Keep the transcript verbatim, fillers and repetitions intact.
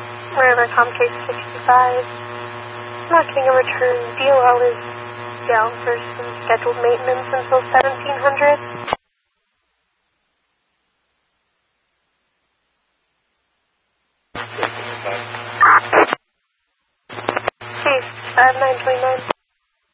Rivercom case sixty-five. Not getting a return. D O L is down for some scheduled maintenance until seventeen hundred. Case five nine twenty-nine.